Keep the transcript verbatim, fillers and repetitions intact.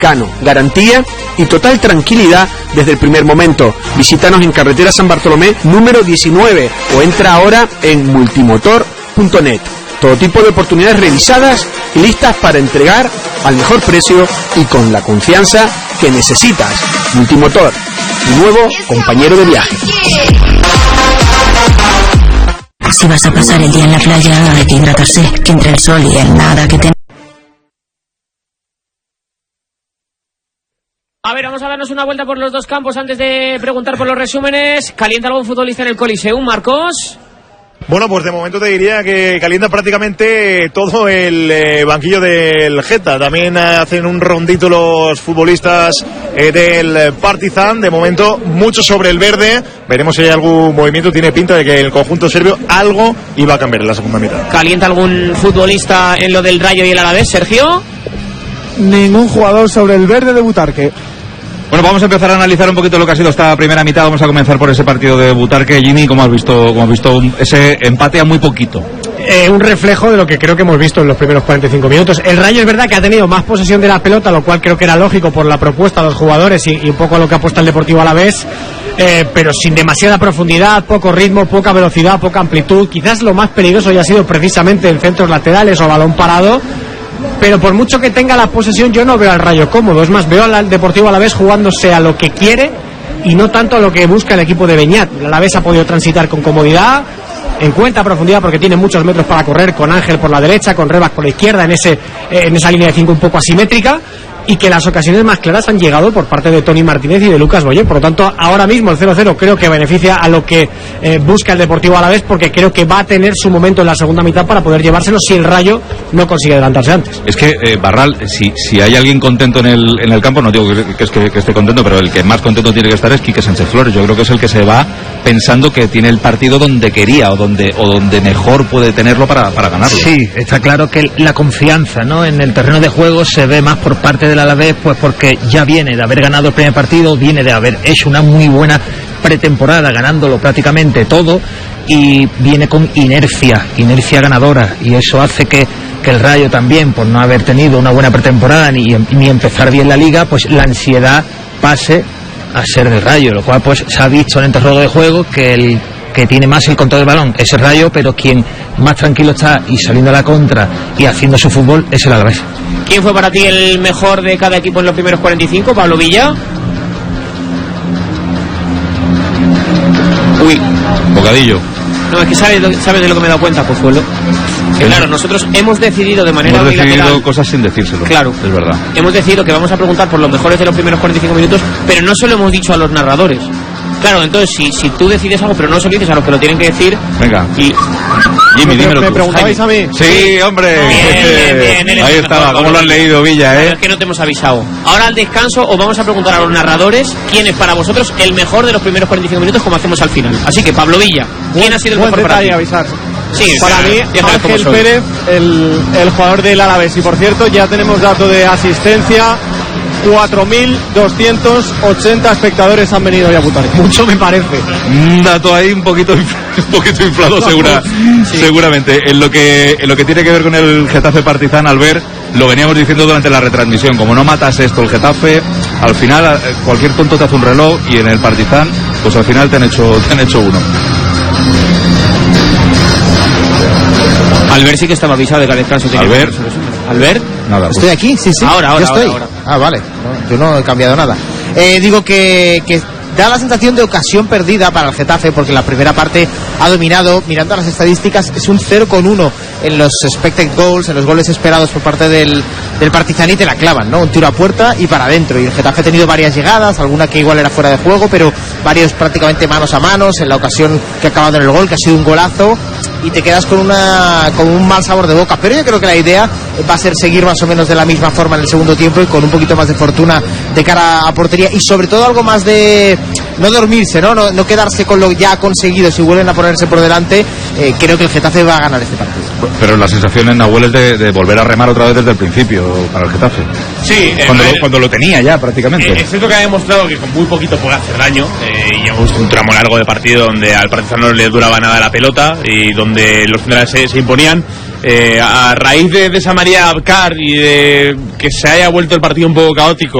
Cano, garantía y total tranquilidad desde el primer momento. Visítanos en carretera San Bartolomé número diecinueve o entra ahora en multimotor punto net. Todo tipo de oportunidades revisadas y listas para entregar al mejor precio y con la confianza que necesitas. Multimotor, tu nuevo compañero de viaje. Si vas a pasar el día en la playa, hay que hidratarse, que entre el sol y el nada que te... A ver, vamos a darnos una vuelta por los dos campos antes de preguntar por los resúmenes. ¿Calienta algún futbolista en el Coliseum, Marcos? Bueno, pues de momento te diría que calienta prácticamente todo el eh, banquillo del Geta. También eh, hacen un rondito los futbolistas eh, del Partizan. De momento, mucho sobre el verde. Veremos si hay algún movimiento. Tiene pinta de que el conjunto serbio algo iba a cambiar en la segunda mitad. ¿Calienta algún futbolista en lo del Rayo y el Alavés, Sergio? Ningún jugador sobre el verde de Butarque. Bueno, vamos a empezar a analizar un poquito lo que ha sido esta primera mitad. Vamos a comenzar por ese partido de Butarque. Jimmy, ¿cómo has visto, cómo has visto ese empate a muy poquito? Eh, un reflejo de lo que creo que hemos visto en los primeros cuarenta y cinco minutos. El Rayo es verdad que ha tenido más posesión de la pelota, lo cual creo que era lógico por la propuesta de los jugadores y, y un poco a lo que apuesta el Deportivo Alavés, eh, pero sin demasiada profundidad, poco ritmo, poca velocidad, poca amplitud. Quizás lo más peligroso ya ha sido precisamente en centros laterales o balón parado. Pero por mucho que tenga la posesión, yo no veo al Rayo cómodo. Es más, veo al Deportivo Alavés jugándose a lo que quiere y no tanto a lo que busca el equipo de Beñat. El Alavés ha podido transitar con comodidad, encuentra profundidad porque tiene muchos metros para correr, con Ángel por la derecha, con Rebas por la izquierda, en ese en esa línea de cinco un poco asimétrica, y que las ocasiones más claras han llegado por parte de Toni Martínez y de Lucas Boyer. Por lo tanto, ahora mismo el cero cero creo que beneficia a lo que eh, busca el Deportivo Alavés, porque creo que va a tener su momento en la segunda mitad para poder llevárselo si el Rayo no consigue adelantarse antes. Es que, eh, Barral, si, si hay alguien contento en el, en el campo, no digo que, que, es que, que esté contento, pero el que más contento tiene que estar es Quique Sánchez Flores. Yo creo que es el que se va pensando que tiene el partido donde quería o donde, o donde mejor puede tenerlo para, para ganarlo. Sí, está claro que la confianza, ¿no?, en el terreno de juego se ve más por parte del Alavés, pues porque ya viene de haber ganado el primer partido, viene de haber hecho una muy buena pretemporada, ganándolo prácticamente todo, y viene con inercia, inercia ganadora, y eso hace que, que el Rayo también, por no haber tenido una buena pretemporada ni, ni empezar bien la liga, pues la ansiedad pase a ser del Rayo, lo cual pues se ha visto en el terreno de juego que el que tiene más el control del balón es el Rayo, pero quien más tranquilo está y saliendo a la contra y haciendo su fútbol es el Alavés. ¿Quién fue para ti el mejor de cada equipo en los primeros cuarenta y cinco? ¿Pablo Villa? Uy, bocadillo. No, es que sabes, sabes de lo que me he dado cuenta, Pozuelo. Que claro, nosotros hemos decidido de manera hemos unilateral... decidido cosas sin decírselo. Claro. Es verdad. Hemos decidido que vamos a preguntar por los mejores de los primeros cuarenta y cinco minutos, pero no se lo hemos dicho a los narradores. Claro, entonces si, si tú decides algo, pero no se lo dices a los que lo tienen que decir... Venga. Y... Jimmy, dímelo ¿Me tú. preguntabais a mí? Sí, hombre. Bien, bien, bien, ahí estaba, mejor, ¿cómo lo han leído, Villa, eh? Es que no te hemos avisado. Ahora al descanso os vamos a preguntar a los narradores quién es para vosotros el mejor de los primeros cuarenta y cinco minutos, como hacemos al final. Así que, Pablo Villa, ¿quién Buen, ha sido el buen mejor para ti? avisar. Sí, para o sea, mí, ya sabes cómo Ángel soy. Pérez, el, el jugador del Alavés. Y por cierto, ya tenemos dato de asistencia. cuatro mil doscientos ochenta espectadores han venido hoy a Butarque. Mucho me parece. Un dato ahí un poquito un poquito inflado segura, sí. seguramente. En lo que en lo que tiene que ver con el Getafe Partizan, Albert, lo veníamos diciendo durante la retransmisión, como no matas esto el Getafe, al final cualquier tonto te hace un reloj, y en el Partizan pues al final te han hecho te han hecho uno. Albert sí que estaba avisado de que al descanso tenía. Albert. Albert. Nada, pues. ¿Estoy aquí? Sí, sí. Ahora, ahora, yo estoy. ahora, ahora. Ah, vale. No, yo no he cambiado nada. Eh, digo que, que da la sensación de ocasión perdida para el Getafe, porque la primera parte ha dominado. Mirando las estadísticas, es un cero con uno en los expected goals, en los goles esperados por parte del, del Partizan, y te la clavan, ¿no? Un tiro a puerta y para adentro. Y el Getafe ha tenido varias llegadas, alguna que igual era fuera de juego, pero varios prácticamente manos a manos. En la ocasión que ha acabado en el gol, que ha sido un golazo, y te quedas con una con un mal sabor de boca. Pero yo creo que la idea va a ser seguir más o menos de la misma forma en el segundo tiempo, y con un poquito más de fortuna de cara a portería, y sobre todo algo más de no dormirse, no no, no quedarse con lo ya conseguido. Si vuelven a ponerse por delante, eh, creo que el Getafe va a ganar este partido. Pero la sensación en Nahuel es de, de volver a remar otra vez desde el principio para el Getafe. Sí, cuando, eh, lo, cuando lo tenía ya prácticamente. Eh, es cierto que ha demostrado que con muy poquito puede hacer daño, eh, y hemos visto un tramo largo de partido donde al Partizan no le duraba nada la pelota y donde los centrales se, se imponían. Eh, a raíz de, de esa María Abkar y de que se haya vuelto el partido un poco caótico